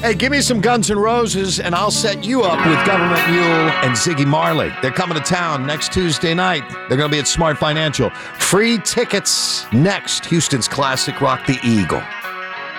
Hey, give me some Guns N' Roses, and I'll set you up with Government Mule and Ziggy Marley. They're coming to town next Tuesday night. They're going to be at Smart Financial. Free tickets next. Houston's classic rock, The Eagle.